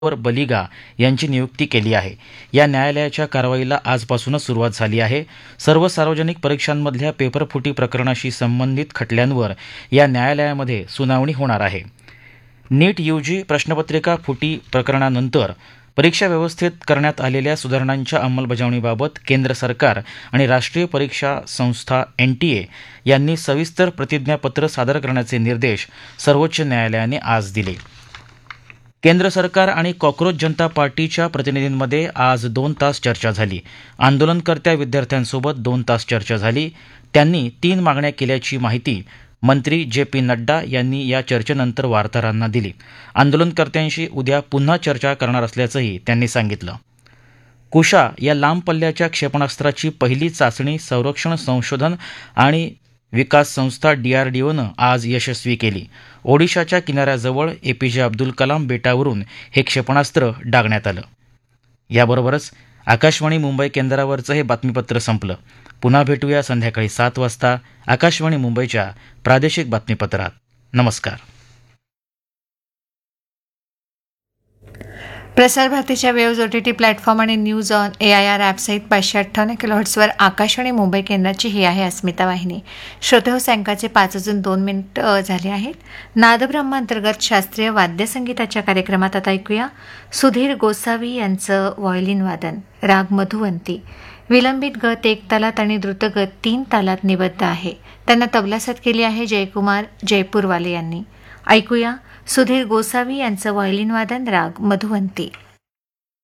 बलिगा यांची नियुक्ती केली आहे. या न्यायालयाच्या कारवाईला आजपासूनच सुरुवात झाली आहे. सर्व सार्वजनिक परीक्षांमधल्या पेपरफुटी प्रकरणाशी संबंधित खटल्यांवर या न्यायालयामध्ये सुनावणी होणार आहे. नीट यूजी प्रश्नपत्रिका फुटी प्रकरणानंतर परीक्षा व्यवस्थेत करण्यात आलेल्या सुधारणांच्या अंमलबजावणीबाबत केंद्र सरकार आणि राष्ट्रीय परीक्षा संस्था NTA यांनी सविस्तर प्रतिज्ञापत्र सादर करण्याचे निर्देश सर्वोच्च न्यायालयाने आज दिले. केंद्र सरकार आणि कॉक्रोच जनता पार्टीच्या प्रतिनिधींमध्ये आज 2 तास चर्चा झाली. आंदोलनकर्त्या विद्यार्थ्यांसोबत 2 तास चर्चा झाली. त्यांनी 3 मागण्या केल्याची माहिती मंत्री JP नड्डा यांनी या चर्चेनंतर वार्ताहरांना दिली. आंदोलनकर्त्यांशी उद्या पुन्हा चर्चा करणार असल्याचंही त्यांनी सांगितलं. कुशा या लांब पल्ल्याच्या क्षेपणास्त्राची पहिली चाचणी संरक्षण संशोधन आणि विकास संस्था DRDOनं आज यशस्वी केली. ओडिशाच्या किनाऱ्याजवळ APJ अब्दुल कलाम बेटावरून हे क्षेपणास्त्र डागण्यात आलं. याबरोबरच आकाशवाणी मुंबई केंद्रावरचं हे बातमीपत्र संपलं. पुन्हा भेटूया संध्याकाळी 7 वाजता आकाशवाणी मुंबईच्या प्रादेशिक बातमीपत्रात. नमस्कार. प्रसार भारतीच्या वेव्ज OTT प्लॅटफॉर्म आणि news on AIR ॲपसहित 558 किलोहर्ट्झवर Akashvani Mumbai केंद्राची ही आहे अस्मिता वाहिनी. श्रोते हो, सायंकाळचे 5:02 झाले आहेत. नादब्रह्म अंतर्गत शास्त्रीय वाद्यसंगीताच्या कार्यक्रमात आता ऐकूया सुधीर गोसावी यांचं व्हायोलिन वादन. राग मधुवंती. विलंबित गत 1 तालात आणि द्रुतगत 3 तालात निबद्ध आहे. त्यांना तबलासाथ केली आहे जयकुमार जयपूरवाले यांनी. ऐकूया सुधीर गोसावी यांचं व्हायोलिन वादन राग मधुवंती.